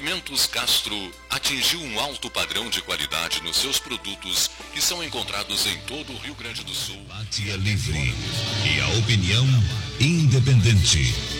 Alimentos Castro atingiu um alto padrão de qualidade nos seus produtos que são encontrados em todo o Rio Grande do Sul. Debate é livre e a opinião independente.